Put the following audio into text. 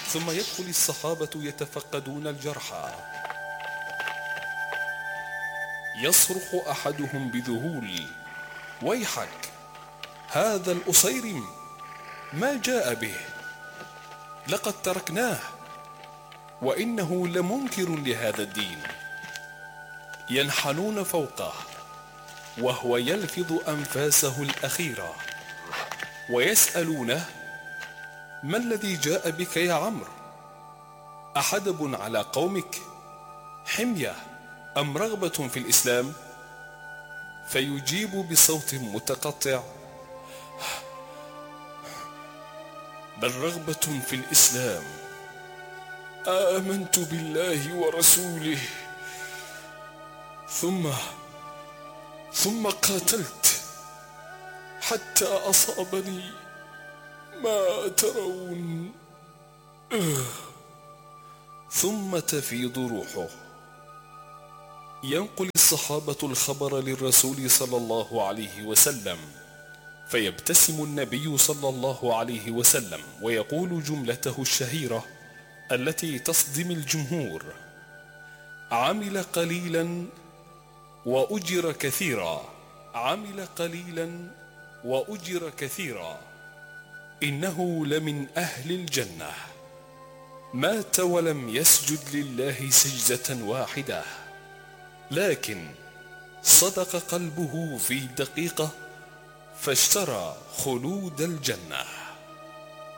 ثم يدخل الصحابة يتفقدون الجرحى. يصرخ أحدهم بذهول: ويحك، هذا الأصيرم ما جاء به، لقد تركناه وإنه لمنكر لهذا الدين. ينحنون فوقه وهو يلفظ أنفاسه الأخيرة ويسألونه: ما الذي جاء بك يا عمرو؟ أحدب على قومك؟ حمية أم رغبة في الإسلام؟ فيجيب بصوت متقطع: بل رغبة في الإسلام، آمنت بالله ورسوله ثم قاتلت حتى أصابني ما ترون. ثم تفيض روحه. ينقل الصحابة الخبر للرسول صلى الله عليه وسلم، فيبتسم النبي صلى الله عليه وسلم ويقول جملته الشهيرة التي تصدم الجمهور: عمل قليلا وأجر كثيرا، عمل قليلا وأجر كثيرا، إنه لمن أهل الجنة. مات ولم يسجد لله سجدة واحدة، لكن صدق قلبه في دقيقة فاشترى خلود الجنة.